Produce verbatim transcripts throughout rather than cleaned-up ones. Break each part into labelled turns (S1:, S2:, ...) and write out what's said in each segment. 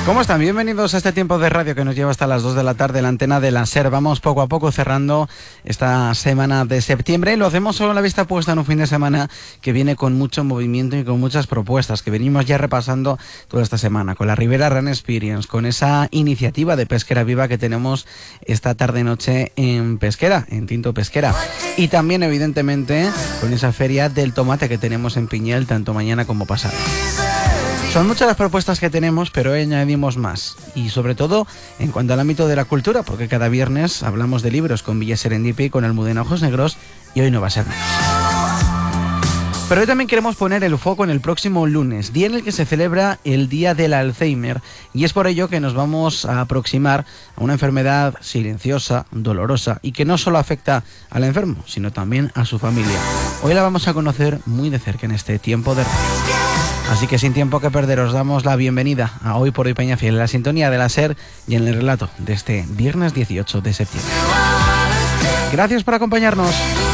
S1: ¿Cómo están? Bienvenidos a este tiempo de radio que nos lleva hasta las dos de la tarde en la antena de la SER. Vamos poco a poco cerrando esta semana de septiembre y lo hacemos solo la vista puesta en un fin de semana que viene con mucho movimiento y con muchas propuestas que venimos ya repasando toda esta semana con la Ribera Run Experience, con esa iniciativa de Pesquera Viva que tenemos esta tarde-noche en Pesquera, en Tinto Pesquera. Y también, evidentemente, con esa feria del tomate que tenemos en Piñel tanto mañana como pasado. Son muchas las propuestas que tenemos, pero hoy añadimos más. Y sobre todo en cuanto al ámbito de la cultura, porque cada viernes hablamos de libros con Villa Serendipi y con Almudena Ojos Negros, y hoy no va a ser menos. Pero hoy también queremos poner el foco en el próximo lunes, día en el que se celebra el Día del Alzheimer, y es por ello que nos vamos a aproximar a una enfermedad silenciosa, dolorosa, y que no solo afecta al enfermo, sino también a su familia. Hoy la vamos a conocer muy de cerca en este tiempo de radio. Así que sin tiempo que perder os damos la bienvenida a Hoy por Hoy Peñafiel, en la sintonía de la SER y en el relato de este viernes dieciocho de septiembre. Gracias por acompañarnos.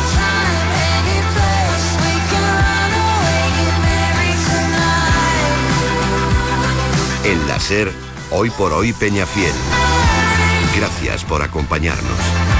S2: En la SER, Hoy por Hoy Peñafiel. Gracias por acompañarnos.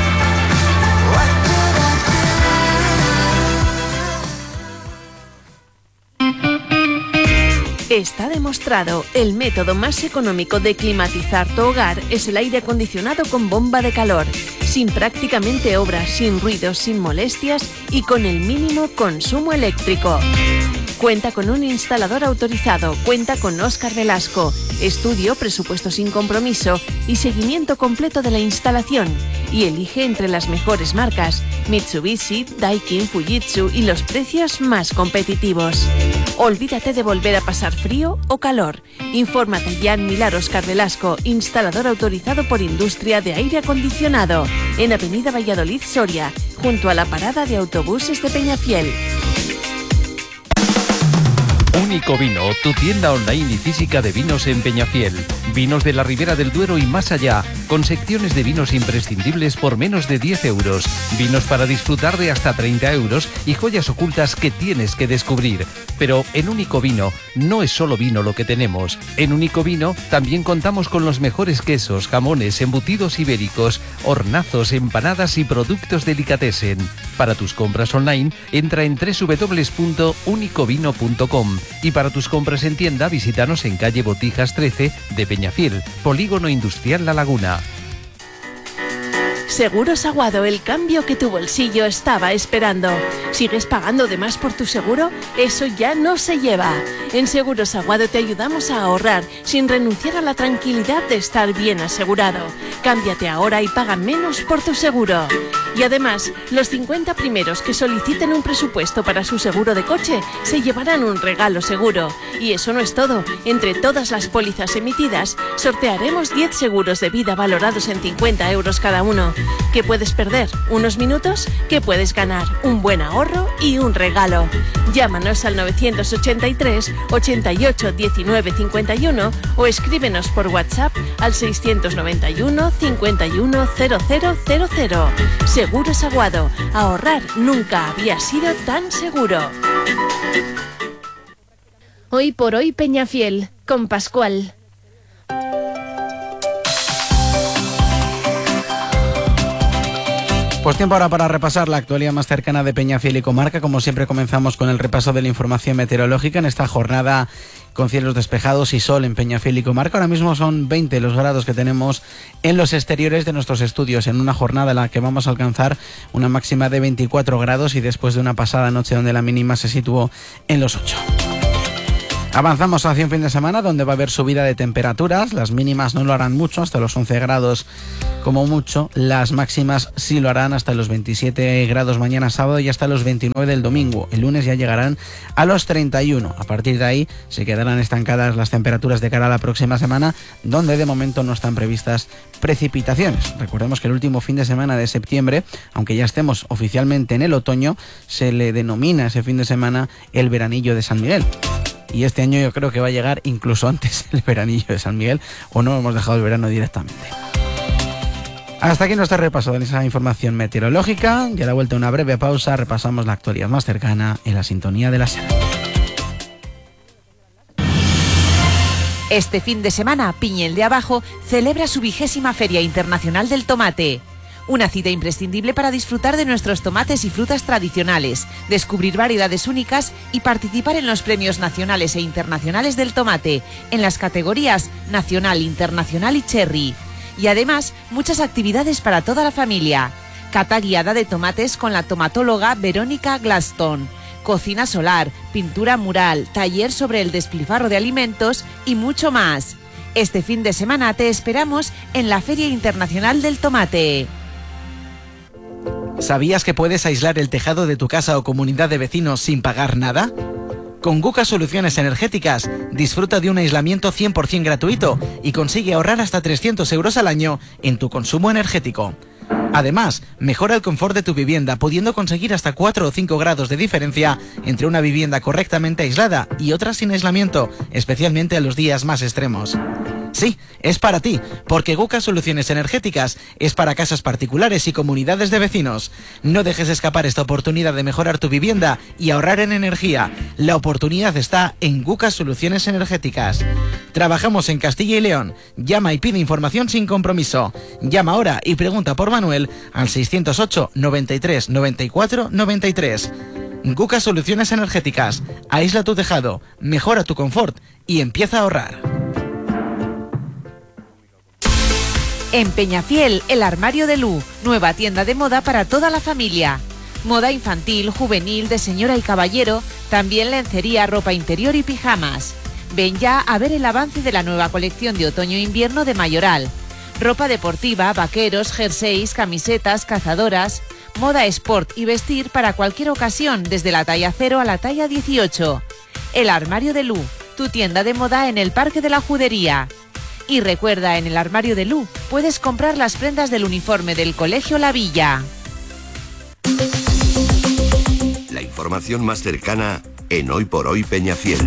S3: Está demostrado, el método más económico de climatizar tu hogar es el aire acondicionado con bomba de calor, sin prácticamente obras, sin ruidos, sin molestias y con el mínimo consumo eléctrico. Cuenta con un instalador autorizado, cuenta con Óscar Velasco, estudio, presupuesto sin compromiso y seguimiento completo de la instalación. Y elige entre las mejores marcas, Mitsubishi, Daikin, Fujitsu y los precios más competitivos. Olvídate de volver a pasar frío o calor. Infórmate ya en Milar Óscar Velasco, instalador autorizado por Industria de Aire Acondicionado, en Avenida Valladolid, Soria, junto a la parada de autobuses de Peñafiel.
S4: Único Vino, tu tienda online y física de vinos en Peñafiel. Vinos de la Ribera del Duero y más allá, con secciones de vinos imprescindibles por menos de diez euros. Vinos para disfrutar de hasta treinta euros y joyas ocultas que tienes que descubrir. Pero en Único Vino no es solo vino lo que tenemos. En Único Vino también contamos con los mejores quesos, jamones, embutidos ibéricos, hornazos, empanadas y productos delicatessen. Para tus compras online, entra en doble u doble u doble u punto único vino punto com. Y para tus compras en tienda, visítanos en calle Botijas trece de Peñafiel, Polígono Industrial La Laguna.
S3: Seguros Aguado, el cambio que tu bolsillo estaba esperando. ¿Sigues pagando de más por tu seguro? Eso ya no se lleva. En Seguros Aguado te ayudamos a ahorrar sin renunciar a la tranquilidad de estar bien asegurado. Cámbiate ahora y paga menos por tu seguro. Y además, los cincuenta primeros que soliciten un presupuesto para su seguro de coche se llevarán un regalo seguro. Y eso no es todo. Entre todas las pólizas emitidas, sortearemos diez seguros de vida valorados en cincuenta euros cada uno. ¿Qué puedes perder? ¿Unos minutos? ¿Qué puedes ganar? Un buen ahorro y un regalo. Llámanos al novecientos ochenta y tres, ochenta y ocho, diecinueve, cincuenta y uno o escríbenos por WhatsApp al seiscientos noventa y uno, cincuenta y uno, cero cero cero cero. Seguros Aguado. Ahorrar nunca había sido tan seguro.
S5: Hoy por Hoy Peñafiel, con Pascual.
S1: Pues tiempo ahora para repasar la actualidad más cercana de Peñafiel y comarca. Como siempre comenzamos con el repaso de la información meteorológica en esta jornada con cielos despejados y sol en Peñafiel y comarca. Ahora mismo son veinte los grados que tenemos en los exteriores de nuestros estudios, en una jornada en la que vamos a alcanzar una máxima de veinticuatro grados y después de una pasada noche donde la mínima se situó en los ocho. Avanzamos hacia un fin de semana donde va a haber subida de temperaturas. Las mínimas no lo harán mucho, hasta los once grados como mucho. Las máximas sí lo harán hasta los veintisiete grados mañana sábado y hasta los veintinueve del domingo. El lunes ya llegarán a los treinta y uno. A partir de ahí se quedarán estancadas las temperaturas de cara a la próxima semana, donde de momento no están previstas precipitaciones. Recordemos que el último fin de semana de septiembre, aunque ya estemos oficialmente en el otoño, se le denomina ese fin de semana el veranillo de San Miguel. Y este año yo creo que va a llegar incluso antes el veranillo de San Miguel, o no hemos dejado el verano directamente. Hasta aquí nuestro repaso de esa información meteorológica. Y a la vuelta una breve pausa, repasamos la actualidad más cercana en la sintonía de la SER.
S6: Este fin de semana, Piñel de Abajo celebra su vigésima Feria Internacional del Tomate. Una cita imprescindible para disfrutar de nuestros tomates y frutas tradicionales, descubrir variedades únicas y participar en los premios nacionales e internacionales del tomate, en las categorías nacional, internacional y cherry. Y además, muchas actividades para toda la familia. Cata guiada de tomates con la tomatóloga Verónica Gladstone. Cocina solar, pintura mural, taller sobre el despilfarro de alimentos y mucho más. Este fin de semana te esperamos en la Feria Internacional del Tomate.
S1: ¿Sabías que puedes aislar el tejado de tu casa o comunidad de vecinos sin pagar nada? Con Guca Soluciones Energéticas disfruta de un aislamiento cien por ciento gratuito y consigue ahorrar hasta trescientos euros al año en tu consumo energético. Además, mejora el confort de tu vivienda, pudiendo conseguir hasta cuatro o cinco grados de diferencia entre una vivienda correctamente aislada y otra sin aislamiento, especialmente en los días más extremos. Sí, es para ti, porque Guca Soluciones Energéticas es para casas particulares y comunidades de vecinos. No dejes escapar esta oportunidad de mejorar tu vivienda y ahorrar en energía. La oportunidad está en Guca Soluciones Energéticas. Trabajamos en Castilla y León. Llama y pide información sin compromiso. Llama ahora y pregunta por Manuel al seiscientos ocho, noventa y tres, noventa y cuatro, noventa y tres. Guca Soluciones Energéticas. Aísla tu tejado, mejora tu confort y empieza a ahorrar.
S6: En Peñafiel, el Armario de Lu, nueva tienda de moda para toda la familia. Moda infantil, juvenil, de señora y caballero, también lencería, ropa interior y pijamas. Ven ya a ver el avance de la nueva colección de otoño-invierno de Mayoral. Ropa deportiva, vaqueros, jerseys, camisetas, cazadoras, moda sport y vestir para cualquier ocasión, desde la talla cero a la talla dieciocho. El Armario de Lu, tu tienda de moda en el Parque de la Judería. Y recuerda, en el Armario de Lu puedes comprar las prendas del uniforme del Colegio La Villa.
S2: La información más cercana en Hoy por Hoy Peñafiel.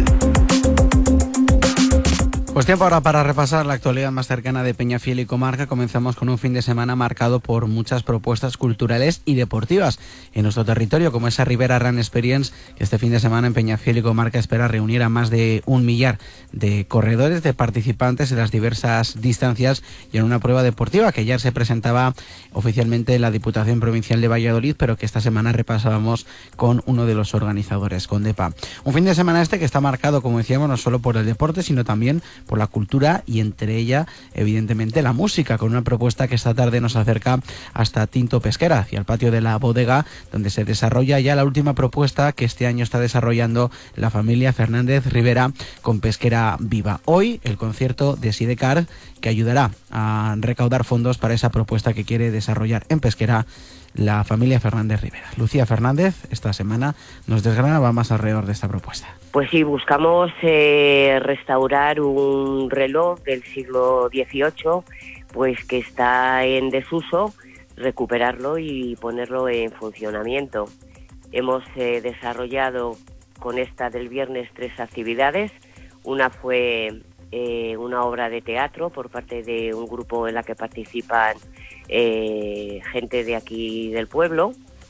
S1: Pues tiempo ahora para repasar la actualidad más cercana de Peñafiel y comarca. Comenzamos con un fin de semana marcado por muchas propuestas culturales y deportivas en nuestro territorio, como esa Ribera Run Experience, que este fin de semana en Peñafiel y comarca espera reunir a más de un millar de corredores, de participantes en las diversas distancias y en una prueba deportiva que ya se presentaba oficialmente en la Diputación Provincial de Valladolid, pero que esta semana repasábamos con uno de los organizadores, con DEPA. Un fin de semana este que está marcado, como decíamos, no solo por el deporte, sino también por la cultura y entre ella, evidentemente, la música, con una propuesta que esta tarde nos acerca hasta Tinto Pesquera, hacia el patio de la bodega, donde se desarrolla ya la última propuesta que este año está desarrollando la familia Fernández Rivera con Pesquera Viva. Hoy, el concierto de Sidecar, que ayudará a recaudar fondos para esa propuesta que quiere desarrollar en Pesquera la familia Fernández Rivera. Lucía Fernández, esta semana nos desgranaba más alrededor de esta propuesta.
S7: Pues sí, buscamos eh, restaurar un reloj del siglo dieciocho, pues que está en desuso, recuperarlo y ponerlo en funcionamiento. Hemos eh, desarrollado con esta del viernes tres actividades. Una fue eh, una obra de teatro por parte de un grupo en la que participan eh, gente de aquí del pueblo,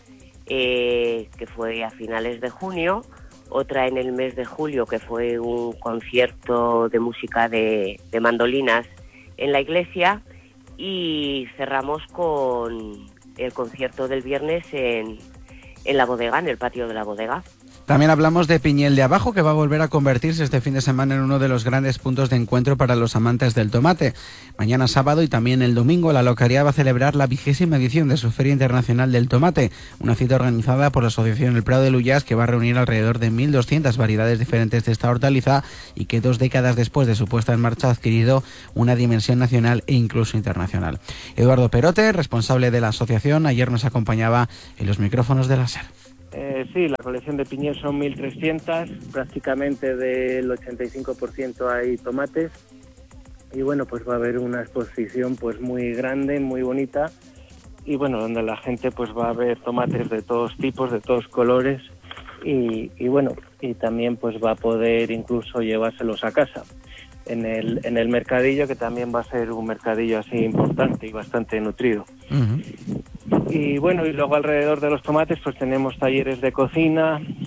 S7: eh, que fue a finales de junio. Otra en el mes de julio, que fue un concierto de música de, de mandolinas en la iglesia, y cerramos con el concierto del viernes en, en la bodega, en el patio de la bodega.
S1: También hablamos de Piñel de Abajo, que va a volver a convertirse este fin de semana en uno de los grandes puntos de encuentro para los amantes del tomate. Mañana sábado y también el domingo la localidad va a celebrar la vigésima edición de su Feria Internacional del Tomate, una cita organizada por la Asociación El Prado de Luyas, que va a reunir alrededor de mil doscientas variedades diferentes de esta hortaliza y que dos décadas después de su puesta en marcha ha adquirido una dimensión nacional e incluso internacional. Eduardo Perote, responsable de la asociación, ayer nos acompañaba en los micrófonos de la SER.
S8: Eh, sí, la colección de Piñel son mil trescientas, prácticamente del ochenta y cinco por ciento hay tomates, y bueno, pues va a haber una exposición pues muy grande, muy bonita, y bueno, donde la gente pues va a ver tomates de todos tipos, de todos colores, y, y bueno, y también pues va a poder incluso llevárselos a casa. En el, en el mercadillo, que también va a ser un mercadillo así importante y bastante nutrido. Uh-huh. Y bueno, y luego alrededor de los tomates pues tenemos talleres de cocina,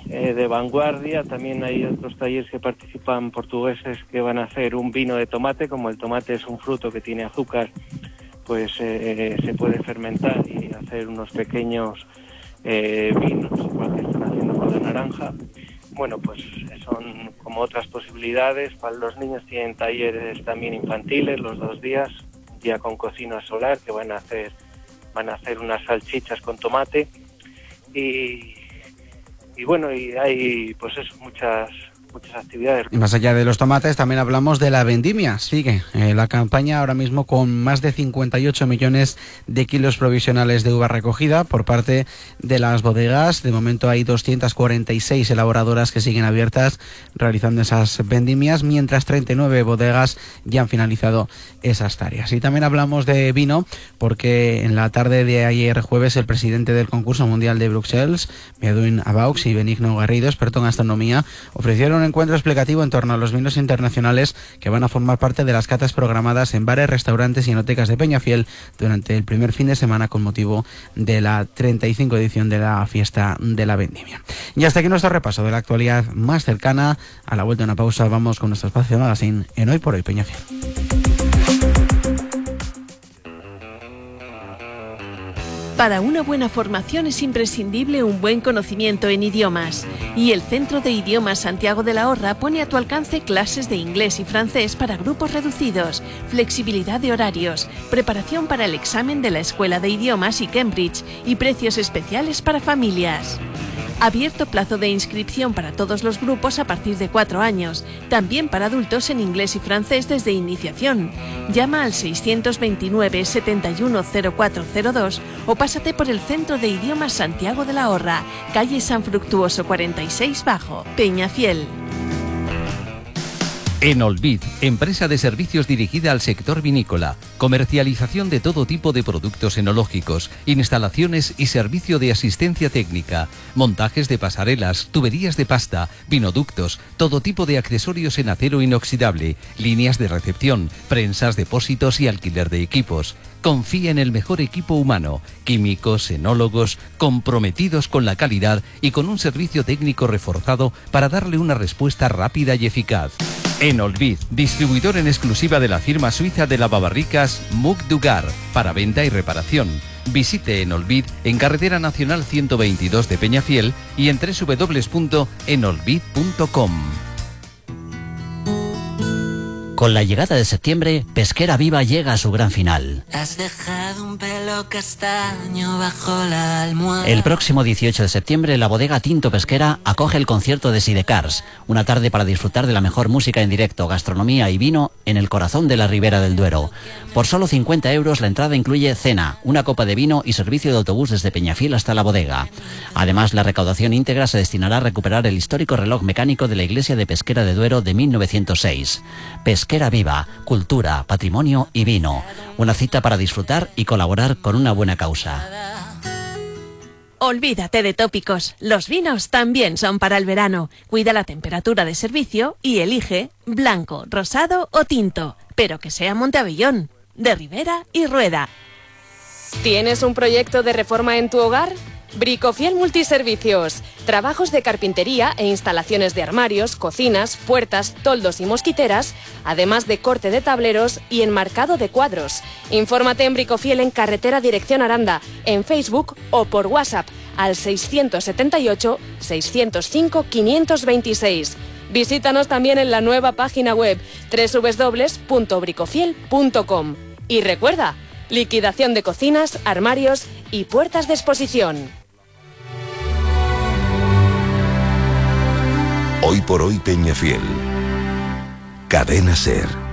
S8: eh, de vanguardia. También hay otros talleres que participan portugueses que van a hacer un vino de tomate. Como el tomate es un fruto que tiene azúcar, pues eh, se puede fermentar y hacer unos pequeños eh, vinos, igual que están haciendo con la naranja. Bueno, pues son como otras posibilidades. Para los niños tienen talleres también infantiles los dos días, un día con cocina solar, que van a hacer van a hacer unas salchichas con tomate y, y bueno, y hay pues eso, muchas muchas actividades.
S1: Y más allá de los tomates, también hablamos de la vendimia. Sigue eh, la campaña ahora mismo con más de cincuenta y ocho millones de kilos provisionales de uva recogida por parte de las bodegas. De momento hay doscientas cuarenta y seis elaboradoras que siguen abiertas realizando esas vendimias, mientras treinta y nueve bodegas ya han finalizado esas tareas. Y también hablamos de vino, porque en la tarde de ayer jueves el presidente del concurso mundial de Bruxelles, Edwin Abaux, y Benigno Garrido, experto en gastronomía, ofrecieron un encuentro explicativo en torno a los vinos internacionales que van a formar parte de las catas programadas en bares, restaurantes y enotecas de Peñafiel durante el primer fin de semana con motivo de la treinta y cinco edición de la fiesta de la vendimia. Y hasta aquí nuestro repaso de la actualidad más cercana. A la vuelta de una pausa vamos con nuestro espacio de magazine en Hoy por Hoy Peñafiel.
S3: Para una buena formación es imprescindible un buen conocimiento en idiomas. Y el Centro de Idiomas Santiago de la Horra pone a tu alcance clases de inglés y francés para grupos reducidos, flexibilidad de horarios, preparación para el examen de la Escuela de Idiomas y Cambridge y precios especiales para familias. Abierto plazo de inscripción para todos los grupos a partir de cuatro años, también para adultos en inglés y francés desde iniciación. Llama al seiscientos veintinueve, setenta y uno, cero cuatro cero dos o pásate por el Centro de Idiomas Santiago de la Horra, calle San Fructuoso cuarenta y seis Bajo, Peñafiel.
S4: Enolvid, empresa de servicios dirigida al sector vinícola, comercialización de todo tipo de productos enológicos, instalaciones y servicio de asistencia técnica, montajes de pasarelas, tuberías de pasta, vinoductos, todo tipo de accesorios en acero inoxidable, líneas de recepción, prensas, depósitos y alquiler de equipos. Confía en el mejor equipo humano, químicos, enólogos, comprometidos con la calidad y con un servicio técnico reforzado para darle una respuesta rápida y eficaz. Enolvid, distribuidor en exclusiva de la firma suiza de lavabarricas Muc Dugar, para venta y reparación. Visite Enolvid en Carretera Nacional ciento veintidós de Peñafiel y en doble u doble u doble u punto enolvid punto com.
S9: Con la llegada de septiembre, Pesquera Viva llega a su gran final.
S10: Has dejado un pelo castaño bajo la almohada.
S9: El próximo dieciocho de septiembre, la bodega Tinto Pesquera acoge el concierto de Sidecars, una tarde para disfrutar de la mejor música en directo, gastronomía y vino en el corazón de la Ribera del Duero. Por solo cincuenta euros la entrada incluye cena, una copa de vino y servicio de autobús desde Peñafiel hasta la bodega. Además, la recaudación íntegra se destinará a recuperar el histórico reloj mecánico de la iglesia de Pesquera de Duero de mil novecientos seis. Pesquera Viva, cultura, patrimonio y vino. Una cita para disfrutar y colaborar con una buena causa.
S3: Olvídate de tópicos, los vinos también son para el verano. Cuida la temperatura de servicio y elige blanco, rosado o tinto, pero que sea Monteavellón, de Ribera y Rueda.
S11: ¿Tienes un proyecto de reforma en tu hogar? Bricofiel Multiservicios. Trabajos de carpintería e instalaciones de armarios, cocinas, puertas, toldos y mosquiteras, además de corte de tableros y enmarcado de cuadros. Infórmate en Bricofiel en Carretera Dirección Aranda, en Facebook o por WhatsApp al seiscientos setenta y ocho, seiscientos cinco, quinientos veintiséis. Visítanos también en la nueva página web doble u doble u doble u punto bricofiel punto com. Y recuerda, liquidación de cocinas, armarios y puertas de exposición.
S2: Hoy por hoy Peñafiel. Cadena SER.